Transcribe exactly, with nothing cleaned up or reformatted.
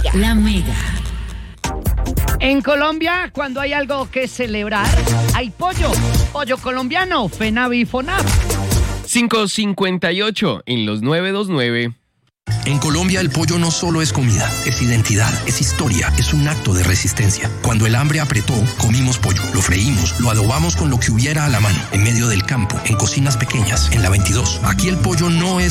La Mega. En Colombia, cuando hay algo que celebrar, hay pollo. Pollo colombiano, FENAVI y FONAP. cinco cincuenta y ocho en los novecientos veintinueve. En Colombia el pollo no solo es comida, es identidad, es historia, es un acto de resistencia. Cuando el hambre apretó, comimos pollo, lo freímos, lo adobamos con lo que hubiera a la mano, en medio del campo, en cocinas pequeñas, en la veintidós. Aquí el pollo no es